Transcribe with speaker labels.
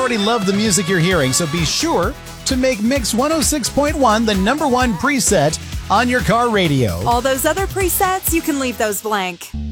Speaker 1: already love the music you're hearing, so be sure to make Mix 106.1 the number one preset on your car radio.
Speaker 2: All those other presets, you can leave those blank.